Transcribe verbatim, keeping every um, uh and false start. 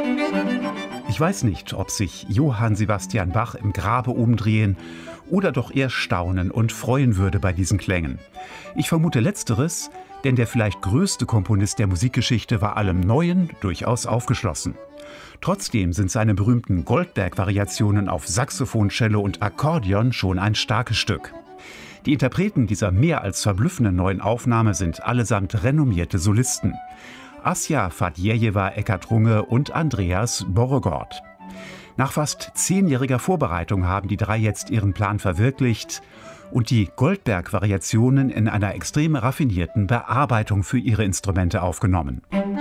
Ich weiß nicht, ob sich Johann Sebastian Bach im Grabe umdrehen oder doch eher staunen und freuen würde bei diesen Klängen. Ich vermute Letzteres, denn der vielleicht größte Komponist der Musikgeschichte war allem Neuen durchaus aufgeschlossen. Trotzdem sind seine berühmten Goldberg-Variationen auf Saxophon, Cello und Akkordeon schon ein starkes Stück. Die Interpreten dieser mehr als verblüffenden neuen Aufnahme sind allesamt renommierte Solisten. Asja Fadjejewa Eckart-Runge und Andreas Borregaard. Nach fast zehnjähriger Vorbereitung haben die drei jetzt ihren Plan verwirklicht und die Goldberg-Variationen in einer extrem raffinierten Bearbeitung für ihre Instrumente aufgenommen.